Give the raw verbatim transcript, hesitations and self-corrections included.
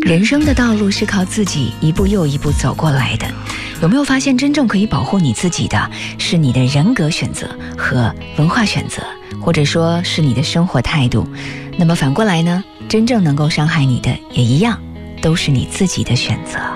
人生的道路是靠自己一步又一步走过来的，有没有发现真正可以保护你自己的是你的人格选择和文化选择，或者说是你的生活态度？那么反过来呢，真正能够伤害你的也一样，都是你自己的选择。